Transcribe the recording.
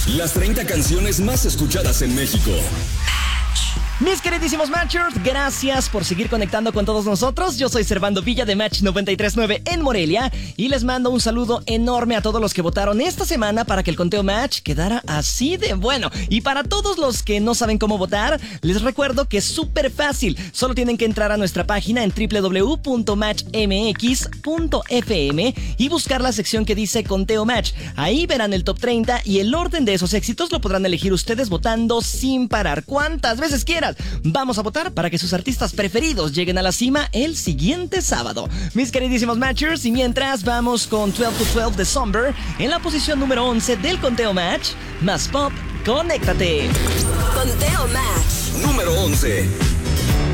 Las 30 canciones más escuchadas en México. Mis queridísimos Matchers, gracias por seguir conectando con todos nosotros. Yo soy Servando Villa de Match 93.9 en Morelia y les mando un saludo enorme a todos los que votaron esta semana para que el conteo Match quedara así de bueno. Y para todos los que no saben cómo votar, les recuerdo que es súper fácil. Solo tienen que entrar a nuestra página en www.matchmx.fm y buscar la sección que dice Conteo Match. Ahí verán el top 30 y el orden de esos éxitos lo podrán elegir ustedes votando sin parar, cuantas veces quieran. Vamos a votar para que sus artistas preferidos lleguen a la cima el siguiente sábado. Mis queridísimos Matchers, y mientras vamos con 12 to 12 de Somber en la posición número 11 del conteo Match. Más pop, conéctate. Conteo Match Número 11.